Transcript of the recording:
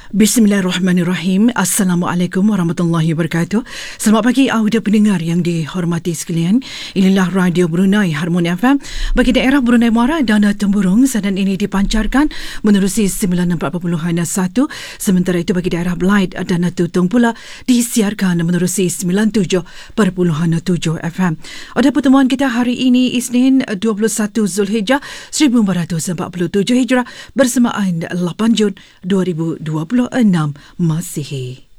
Bismillahirrahmanirrahim. Assalamualaikum warahmatullahi wabarakatuh. Selamat pagi audio pendengar yang dihormati sekalian. Inilah Radio Brunei Harmoni FM bagi daerah Brunei Muara dan Temburung. Sadan ini dipancarkan menerusi 94.1. Sementara itu bagi daerah Belait dan Tutong pula disiarkan menerusi 97.7 FM. Pada pertemuan kita hari ini Isnin 21 Zulhijjah 1447 Hijrah bersamaan 8 Jun 2026 Masihi.